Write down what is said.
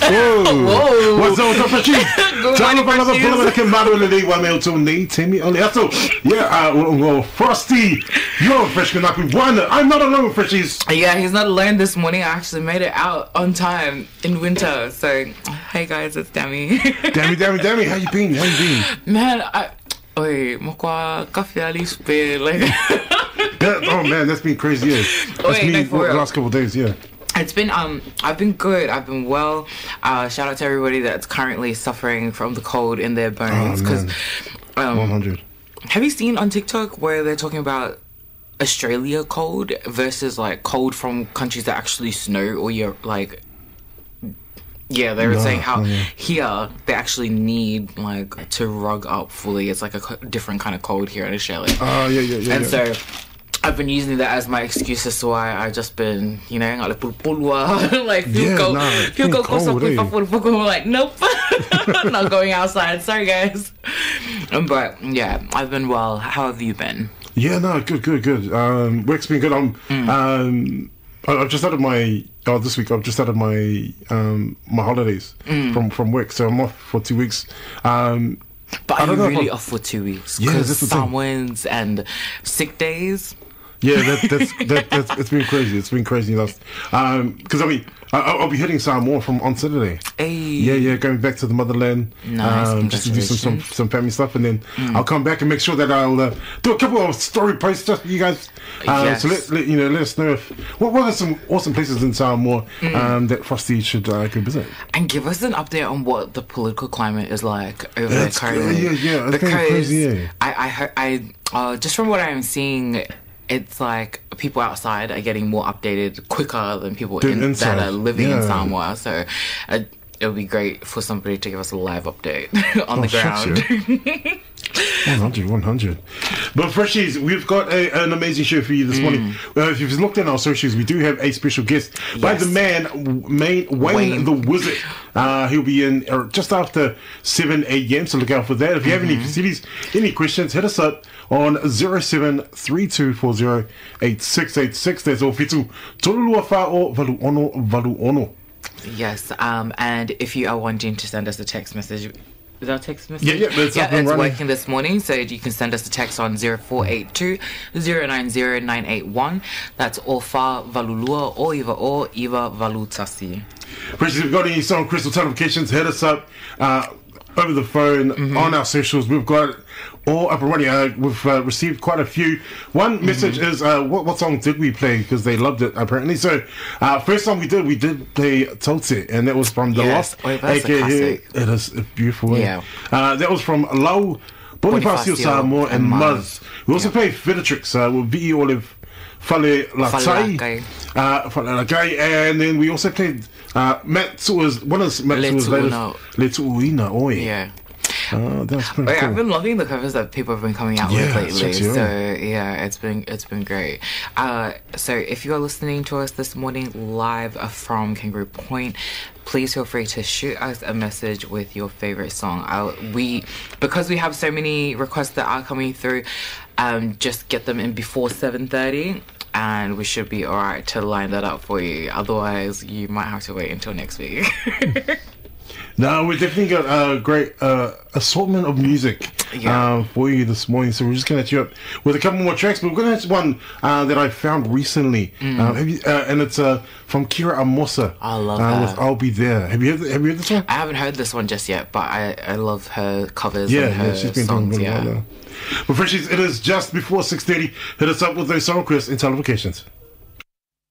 Whoa. What's up, Freshie? Tell of another Pullman que Maru Lily Wamel to Nate Timmy only. So, yeah, well, Frosty, you're fresh can be one. I'm not alone, Freshies. Yeah, he's not alone this morning. I actually made it out on time in winter. So, hey guys, it's Dami. Dami, how you been? Man, makwa kafe ali spell like. Oh man, that's been crazy. Yeah. That's me the last couple of days. Yeah. It's been I've been good. I've been well. Shout out to everybody that's currently suffering from the cold in their bones. Because 100. Have you seen on TikTok where they're talking about Australia cold versus like cold from countries that actually snow or you're like. Yeah, they were saying how here they actually need like to rug up fully. It's like a different kind of cold here in Australia. Yeah. And so I've been using that as my excuse as to why I've just been, you know, like feel go like nope, not going outside. Sorry guys, but yeah, I've been well. How have you been? Yeah, no, good. Work's been good. I've just started this week. I've just started my my holidays from work, so I'm off for 2 weeks. But are you really off for 2 weeks? Yeah, because Samoans and sick days. Yeah, that's it's been crazy. It's been crazy last because I mean I'll be hitting Samoa from on Saturday. Hey. Yeah, going back to the motherland. Nice. Just to do some family stuff, and then I'll come back and make sure that I'll do a couple of story posts just for you guys. Yes. So let us know what are some awesome places in Samoa that Frosty should go visit, and give us an update on what the political climate is like over there currently. Yeah. Because crazy, yeah. I just from what I'm seeing. It's like people outside are getting more updated quicker than people that are living in Samoa. So it would be great for somebody to give us a live update on the ground. Sure. 100. But Freshies, we've got an amazing show for you this morning. If you've looked at our socials, we do have a special guest by the man, Wayne the Wizard. He'll be in just after 7 a.m. So look out for that. If you have any cities, any questions, hit us up on 0732408686. That's all fitu. Tolulua fa'o valu ono. Yes, and if you are wanting to send us a text message, is that a text message? Yeah, it's working this morning, so you can send us a text on 0482 090 981. That's Ofa Valulua or Iva Valutasi. If you've got any song crystal notifications, hit us up over the phone on our socials. We've got all up and running. We've received quite a few. One message is what song did we play, because they loved it apparently. So first song we did play Tote, and that was from The Lost, aka it is beautiful. Yeah. That was from Lau Bonifacio Samoa and Muzz. We also played Fedatrix with VE Olive Fale Latai, and then we also played Matsua's one of Matsua's latest Letuina Oi. Yeah. That's pretty cool. I've been loving the covers that people have been coming out with lately. So yeah, it's been great. So if you are listening to us this morning live from Kangaroo Point, please feel free to shoot us a message with your favorite song. Because we have so many requests that are coming through, just get them in before 7:30. And we should be alright to line that up for you. Otherwise, you might have to wait until next week. No, we definitely got a great assortment of music for you this morning. So we're just going to hit you up with a couple more tracks. But we're going to hit one that I found recently. And it's from Kira Amosa. I love her. With I'll Be There. Have you heard this one? I haven't heard this one just yet, but I love her covers and her she's been songs. Doing really well now. But Freshies, it is just before 6:30. Hit us up with those song requests and televocations.